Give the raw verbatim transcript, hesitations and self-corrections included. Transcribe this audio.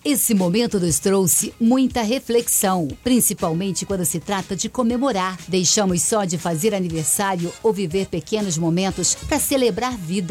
Esse momento nos trouxe muita reflexão, principalmente quando se trata de comemorar. Deixamos só de fazer aniversário ou viver pequenos momentos para celebrar vida.